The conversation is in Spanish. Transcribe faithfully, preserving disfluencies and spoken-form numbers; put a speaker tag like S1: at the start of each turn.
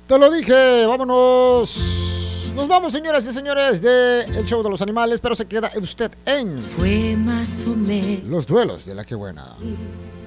S1: Te lo dije, vámonos. Nos vamos, señoras y señores, de El Show de los Animales, pero se queda usted en
S2: Fue más o menos
S1: Los Duelos de la Que Buena.